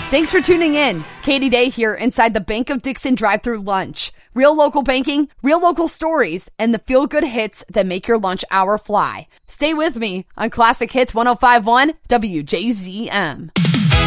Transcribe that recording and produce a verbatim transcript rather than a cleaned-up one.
Thanks for tuning in. Katie Day here inside the Bank of Dixon drive-thru lunch. Real local banking, real local stories, and the feel-good hits that make your lunch hour fly. Stay with me on Classic Hits one oh five point one W J Z M.